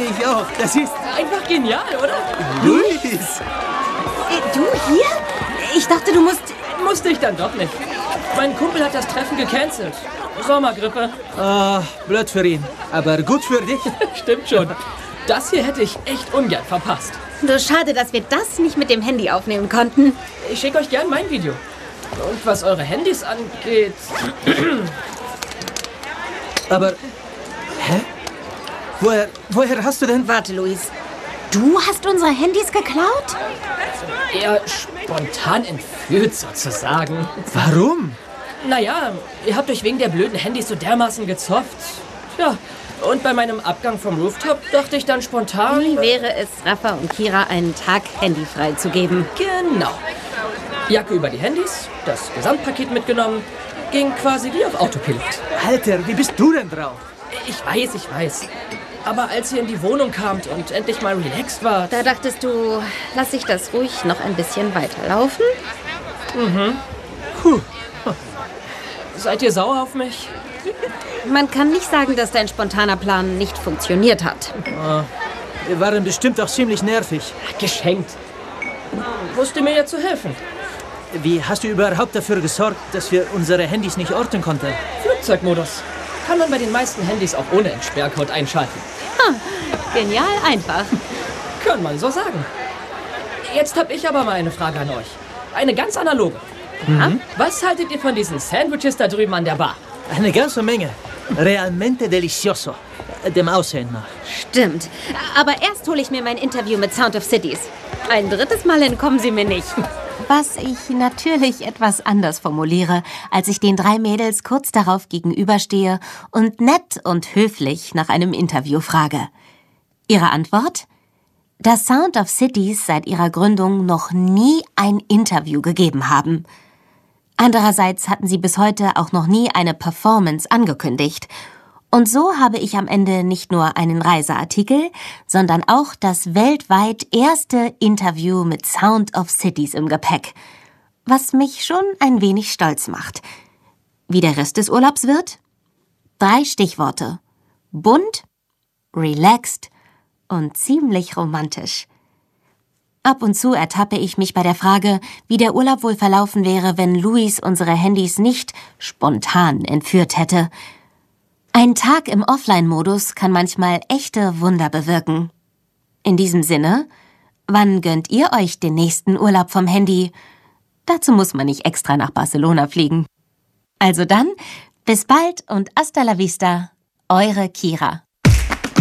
finde ich auch. Das ist Einfach genial, oder? Luis. Du hier? Ich dachte, du musst... Musste ich dann doch nicht. Mein Kumpel hat das Treffen gecancelt. Sommergrippe. Blöd für ihn, aber gut für dich. Stimmt schon. Das hier hätte ich echt ungern verpasst. Nur schade, dass wir das nicht mit dem Handy aufnehmen konnten. Ich schicke euch gern mein Video. Und was eure Handys angeht... Aber, hä? Woher hast du denn... Warte, Luis. Du hast unsere Handys geklaut? Eher spontan entführt, sozusagen. Warum? Naja, ihr habt euch wegen der blöden Handys so dermaßen gezofft. Ja, und bei meinem Abgang vom Rooftop dachte ich dann spontan... Wie wäre es, Rafa und Kira einen Tag handyfrei zu geben? Genau. Jacke über die Handys, das Gesamtpaket mitgenommen, ging quasi wie auf Autopilot. Alter, wie bist du denn drauf? Ich weiß. Aber als ihr in die Wohnung kamt und endlich mal relaxed wart... Da dachtest du, lass ich das ruhig noch ein bisschen weiterlaufen? Seid ihr sauer auf mich? Man kann nicht sagen, dass dein spontaner Plan nicht funktioniert hat. Wir waren bestimmt auch ziemlich nervig. Geschenkt. Wusste mir ja zu helfen. Wie hast du überhaupt dafür gesorgt, dass wir unsere Handys nicht orten konnten? Flugzeugmodus. Kann man bei den meisten Handys auch ohne Entsperrcode einschalten. Genial einfach. Kann man so sagen. Jetzt habe ich aber mal eine Frage an euch. Eine ganz analoge. Was haltet ihr von diesen Sandwiches da drüben an der Bar? Eine ganze Menge. Realmente delicioso. Dem Aussehen nach. Stimmt. Aber erst hole ich mir mein Interview mit Sound of Cities. Ein drittes Mal entkommen sie mir nicht. Was ich natürlich etwas anders formuliere, als ich den 3 Mädels kurz darauf gegenüberstehe und nett und höflich nach einem Interview frage. Ihre Antwort? Dass Sound of Cities seit ihrer Gründung noch nie ein Interview gegeben haben. Andererseits hatten sie bis heute auch noch nie eine Performance angekündigt. Und so habe ich am Ende nicht nur einen Reiseartikel, sondern auch das weltweit erste Interview mit Sound of Cities im Gepäck. Was mich schon ein wenig stolz macht. Wie der Rest des Urlaubs wird? 3 Stichworte. Bunt, relaxed und ziemlich romantisch. Ab und zu ertappe ich mich bei der Frage, wie der Urlaub wohl verlaufen wäre, wenn Luis unsere Handys nicht spontan entführt hätte. Ein Tag im Offline-Modus kann manchmal echte Wunder bewirken. In diesem Sinne, wann gönnt ihr euch den nächsten Urlaub vom Handy? Dazu muss man nicht extra nach Barcelona fliegen. Also dann, bis bald und hasta la vista, eure Kira.